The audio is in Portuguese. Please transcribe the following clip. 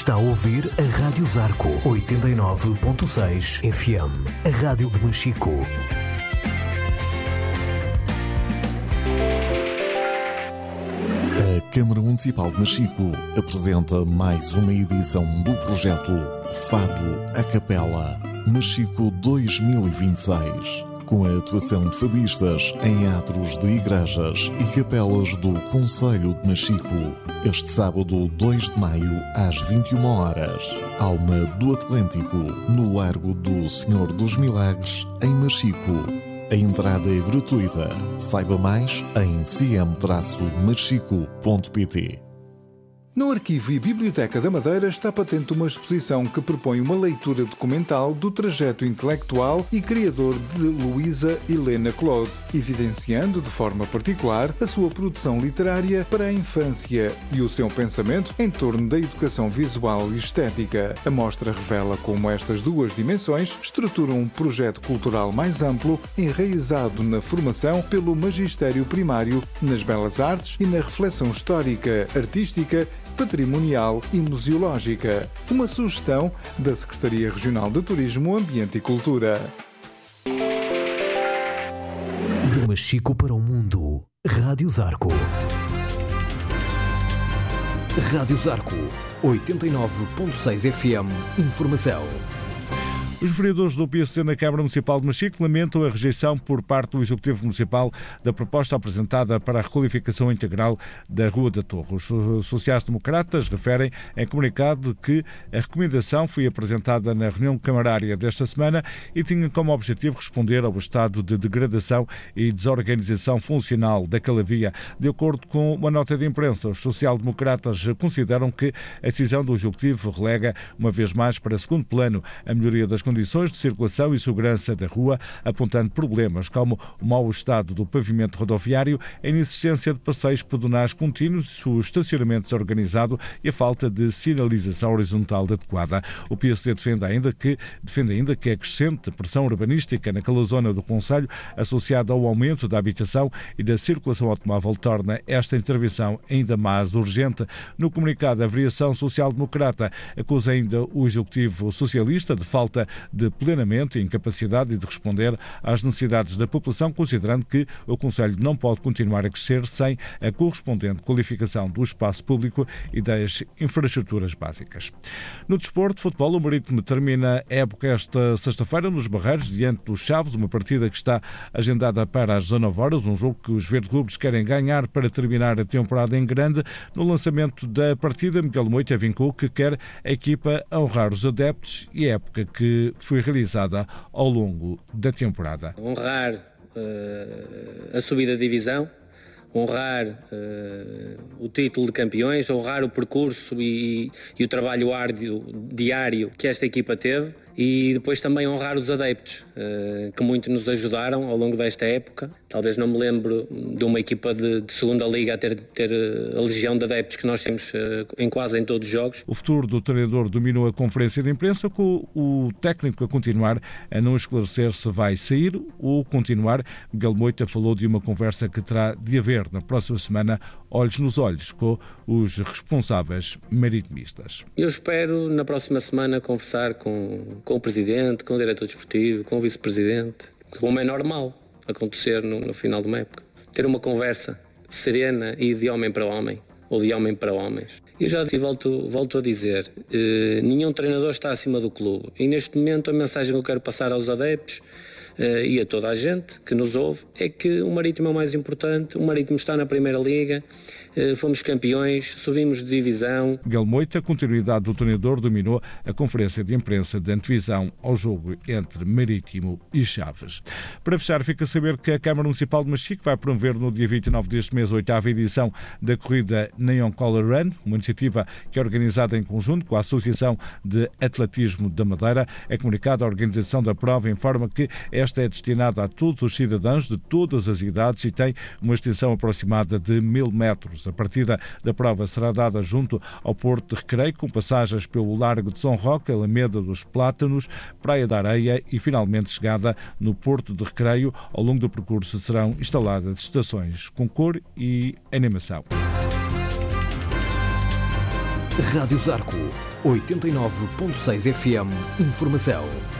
Está a ouvir a Rádio Zarco 89.6 FM, a rádio de Machico. A Câmara Municipal de Machico apresenta mais uma edição do projeto Fado a Capela Machico 2026, com a atuação de fadistas em atos de igrejas e capelas do Concelho de Machico. Este sábado, 2 de maio, às 21 horas, Alma do Atlântico, no Largo do Senhor dos Milagres, em Machico. A entrada é gratuita. Saiba mais em cm-machico.pt. No Arquivo e Biblioteca da Madeira está patente uma exposição que propõe uma leitura documental do trajeto intelectual e criador de Luísa Helena Claude, evidenciando de forma particular a sua produção literária para a infância e o seu pensamento em torno da educação visual e estética. A mostra revela como estas duas dimensões estruturam um projeto cultural mais amplo, enraizado na formação pelo magistério primário, nas belas artes e na reflexão histórica, artística, patrimonial e museológica. Uma sugestão da Secretaria Regional de Turismo, Ambiente e Cultura. De Machico para o mundo, Rádio Zarco. Rádio Zarco 89.6 FM. Informação. Os vereadores do PSD na Câmara Municipal de Machico lamentam a rejeição por parte do Executivo Municipal da proposta apresentada para a requalificação integral da Rua da Torre. Os sociais-democratas referem em comunicado que a recomendação foi apresentada na reunião camarária desta semana e tinha como objetivo responder ao estado de degradação e desorganização funcional daquela via. De acordo com uma nota de imprensa, os social-democratas consideram que a decisão do Executivo relega, uma vez mais, para segundo plano a melhoria das condições de circulação e segurança da rua, apontando problemas como o mau estado do pavimento rodoviário, a inexistência de passeios pedonais contínuos, o estacionamento desorganizado e a falta de sinalização horizontal adequada. O PSD defende ainda que a crescente pressão urbanística naquela zona do concelho, associada ao aumento da habitação e da circulação automóvel, torna esta intervenção ainda mais urgente. No comunicado, a variação social-democrata acusa ainda o Executivo Socialista de falta de planeamento e incapacidade de responder às necessidades da população, considerando que o concelho não pode continuar a crescer sem a correspondente qualificação do espaço público e das infraestruturas básicas. No desporto, futebol, o Marítimo termina a época esta sexta-feira nos Barreiros, diante dos Chaves, uma partida que está agendada para as 19 horas, um jogo que os verde-rubros querem ganhar para terminar a temporada em grande. No lançamento da partida, Miguel Moita vincou que quer a equipa honrar os adeptos e a época que foi realizada ao longo da temporada. Honrar a subida de divisão, honrar o título de campeões, honrar o percurso e o trabalho árduo diário que esta equipa teve e depois também honrar os adeptos que muito nos ajudaram ao longo desta época. Talvez não me lembro de uma equipa de segunda liga a ter a legião de adeptos que nós temos quase em todos os jogos. O futuro do treinador dominou a conferência de imprensa, com o técnico a continuar a não esclarecer se vai sair ou continuar. Miguel Moita falou de uma conversa que terá de haver na próxima semana, olhos nos olhos, com os responsáveis maritimistas. Eu espero na próxima semana conversar com o Presidente, com o Diretor Desportivo, com o Vice-Presidente, como é normal acontecer no final de uma época. Ter uma conversa serena e de homem para homem, ou de homem para homens. Eu já volto a dizer, nenhum treinador está acima do clube. E neste momento a mensagem que eu quero passar aos adeptos e a toda a gente que nos ouve é que o Marítimo é o mais importante, o Marítimo está na Primeira Liga, fomos campeões, subimos de divisão. Miguel Moita, a continuidade do treinador, dominou a conferência de imprensa de antevisão ao jogo entre Marítimo e Chaves. Para fechar, fica a saber que a Câmara Municipal de Machico vai promover no dia 29 deste mês a 8ª edição da corrida Neon Color Run, uma iniciativa que é organizada em conjunto com a Associação de Atletismo da Madeira. É comunicado a organização da prova informa que esta é destinada a todos os cidadãos de todas as idades e tem uma extensão aproximada de 1000 metros. A partida da prova será dada junto ao Porto de Recreio, com passagens pelo Largo de São Roque, Alameda dos Plátanos, Praia da Areia e, finalmente, chegada no Porto de Recreio. Ao longo do percurso serão instaladas estações com cor e animação. Rádio Zarco, 89.6 FM. Informação